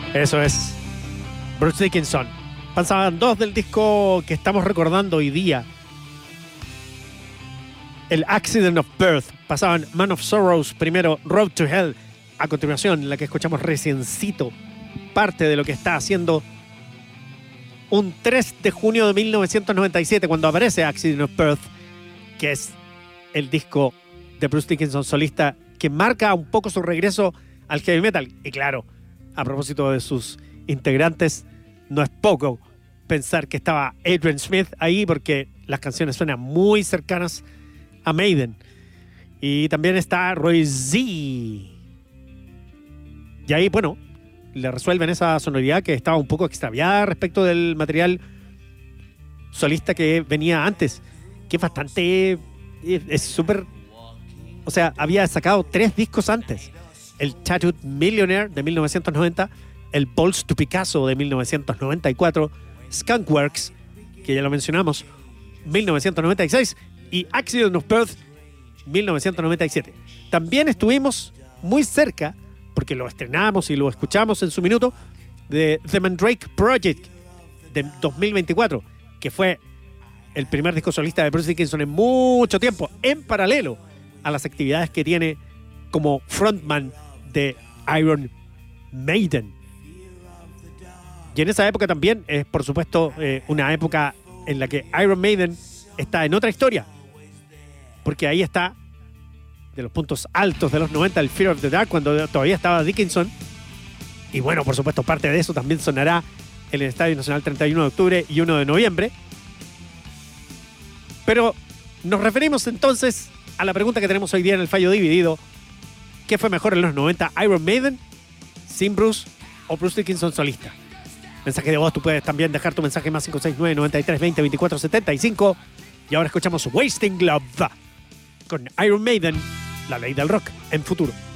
Eso es Bruce Dickinson. Pasaban dos del disco que estamos recordando hoy día. El Accident of Birth. Pasaban Man of Sorrows, primero Road to Hell. A continuación, la que escuchamos reciencito, parte de lo que está haciendo un 3 de junio de 1997, cuando aparece Accident of Birth, que es el disco de Bruce Dickinson solista, que marca un poco su regreso al heavy metal. Y claro, a propósito de sus integrantes, no es poco pensar que estaba Adrian Smith ahí, porque las canciones suenan muy cercanas a Maiden. Y también está Roy Z. Y ahí, bueno, le resuelven esa sonoridad que estaba un poco extraviada respecto del material solista que venía antes, que es bastante... es súper... O sea, había sacado 3 discos antes. El Tattooed Millionaire de 1990, el Balls to Picasso de 1994, Skunkworks, que ya lo mencionamos, 1996, y Accident of Birth, 1997. También estuvimos muy cerca, porque lo estrenamos y lo escuchamos en su minuto, de The Mandrake Project de 2024, que fue el primer disco solista de Bruce Dickinson en mucho tiempo, en paralelo a las actividades que tiene como frontman de Iron Maiden. Y en esa época también es, por supuesto, una época en la que Iron Maiden está en otra historia, porque ahí está, de los puntos altos de los 90, el Fear of the Dark, cuando todavía estaba Dickinson. Y bueno, por supuesto, parte de eso también sonará en el Estadio Nacional 31 de octubre y 1 de noviembre. Pero nos referimos entonces a la pregunta que tenemos hoy día en el fallo dividido. ¿Qué fue mejor en los 90? ¿Iron Maiden sin Bruce o Bruce Dickinson solista? Mensaje de voz, tú puedes también dejar tu mensaje más 569-9320-2475. Y ahora escuchamos Wasting Love con Iron Maiden, la ley del rock en Futuro.